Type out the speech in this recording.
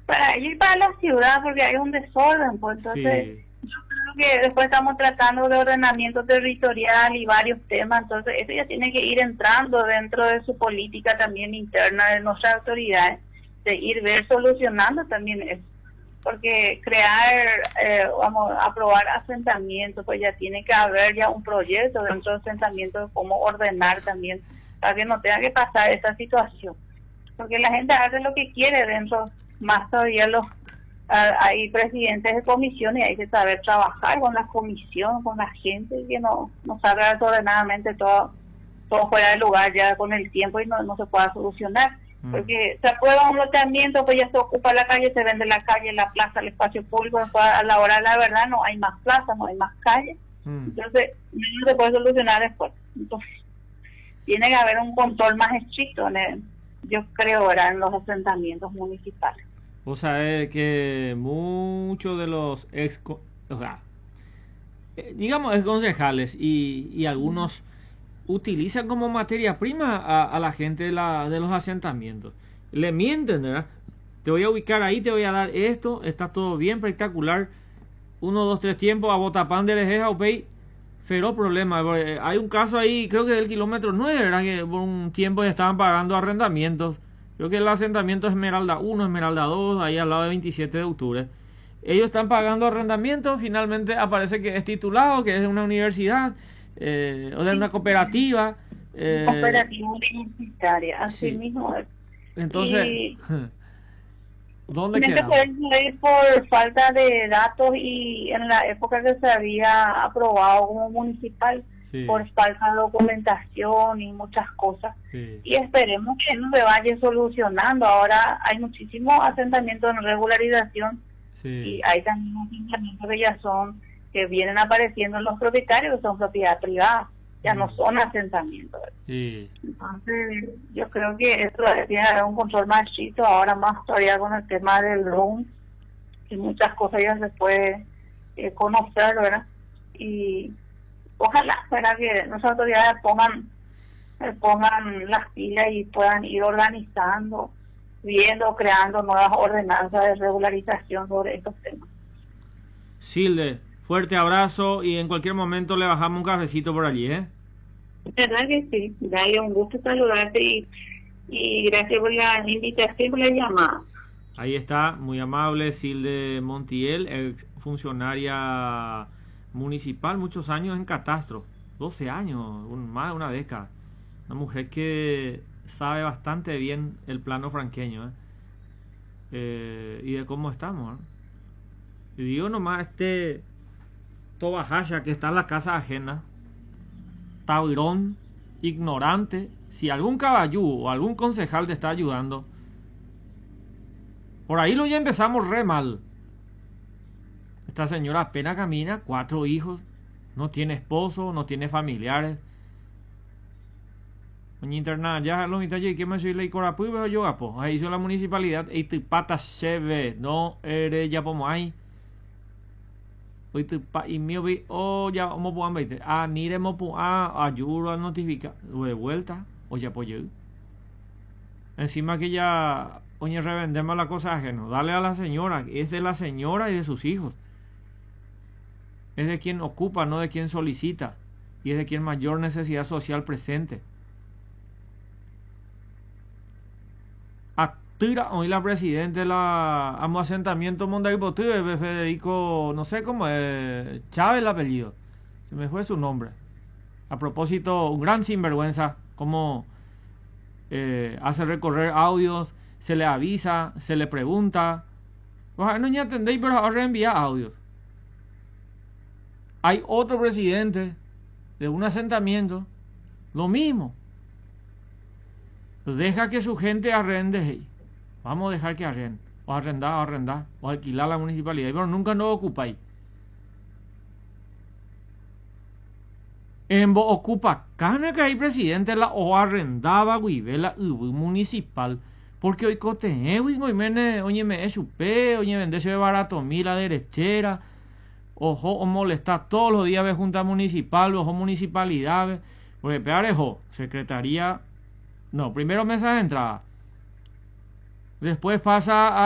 para ir para la ciudad porque hay un desorden, pues entonces Sí. yo creo que después estamos tratando de ordenamiento territorial y varios temas, entonces eso ya tiene que ir entrando dentro de su política también interna de nuestras autoridades, de ir ver solucionando también eso, porque crear, vamos a aprobar asentamientos, pues ya tiene que haber ya un proyecto dentro de asentamientos de cómo ordenar también para que no tenga que pasar esa situación, porque la gente hace lo que quiere dentro, más todavía hay presidentes de comisión y hay que saber trabajar con la comisión, con la gente, y que no salga desordenadamente todo fuera de lugar ya con el tiempo y no se pueda solucionar. Porque se aprueba un loteamiento, pues ya se ocupa la calle, se vende la calle, la plaza, el espacio público, después a la hora de la verdad no hay más plaza, no hay más calle, entonces no se puede solucionar después. Entonces tiene que haber un control más estricto yo creo, ¿verdad?, en los asentamientos municipales. Vos sabés que muchos de los o sea, digamos, ex concejales y algunos utilizan como materia prima a la gente de los asentamientos. Le mienten, ¿verdad? Te voy a ubicar ahí, te voy a dar esto, está todo bien, espectacular. 1, 2, 3 tiempos, a Botapán de Lejeja, ok, feroz problema. Hay un caso ahí, creo que del kilómetro 9, ¿verdad? Que por un tiempo ya estaban pagando arrendamientos. Creo que el asentamiento Esmeralda 1, Esmeralda 2, ahí al lado de 27 de octubre. Ellos están pagando arrendamientos, finalmente aparece que es titulado, que es de una universidad o de una cooperativa. Cooperativa universitaria, así Sí. mismo es. Entonces, Y ¿dónde realmente quedamos? puede ir por falta de datos y en la época que se había aprobado como municipal, Sí, por falta de documentación y muchas cosas. sí, Y esperemos que no se vaya solucionando. Ahora hay muchísimos asentamientos en regularización y sí, hay también asentamientos que vienen apareciendo en los propietarios, que son propiedad privada, ya no son asentamientos. sí. Entonces, yo creo que eso tiene que haber un control más chico, ahora más todavía con el tema del drone, y muchas cosas ya se puede conocer, ¿verdad? Y ojalá, ¿verdad?, que nuestras autoridades pongan las pilas y puedan ir organizando, viendo, creando nuevas ordenanzas de regularización sobre estos temas. Silde, fuerte abrazo y en cualquier momento le bajamos un cafecito por allí, ¿eh? ¿Verdad que sí? Dale, un gusto saludarte y gracias por la invitación y por la llamada. Ahí está, muy amable, Silde Montiel, ex funcionaria municipal, muchos años en catastro, 12 años, más de una década. Una mujer que sabe bastante bien el plano franqueño, ¿eh? Y de cómo estamos, ¿eh? Y digo nomás, Tobajaya que está en la casa ajena, taurón, ignorante, si algún caballú o algún concejal te está ayudando, por ahí lo ya empezamos re mal. Esta señora apenas camina, 4 hijos, no tiene esposo, no tiene familiares. Doña interna, ya lo mitad yo y que me soy ley corapuy, pero yo apo. Ahí hizo la municipalidad, y te pata se ve, no eres ya como ahí. Hoy te pa y mío vi, oh ya vamos puan veinte. Ah, ni de mo ayudo a notificar, de vuelta, o ya apoyé. Encima que ya, oye, revendemos la cosa ajena. Dale a la señora, es de la señora y de sus hijos. Es de quien ocupa, no de quien solicita. Y es de quien mayor necesidad social presente. Actira hoy la presidenta de la amo asentamiento Mondaipotuve, Federico, no sé cómo es, Chávez el apellido. Se me fue su nombre. A propósito, un gran sinvergüenza, como hace recorrer audios, se le avisa, se le pregunta. Ojalá no ya atendéis, pero ahora envía audios. Hay otro presidente de un asentamiento, lo mismo. Deja que su gente arrende. Vamos a dejar que arrende. O arrendar, o alquilar la municipalidad. Pero nunca nos ocupáis. En Bo ocupa cana que hay presidente la o arrendaba la municipal. Porque hoy cote hoy mene, oye me es chupe, oye vende de barato la derechera. Ojo, o molesta todos los días de junta municipal, ojo municipalidad. Porque peor secretaría. No, primero mesa de entrada. Después pasa a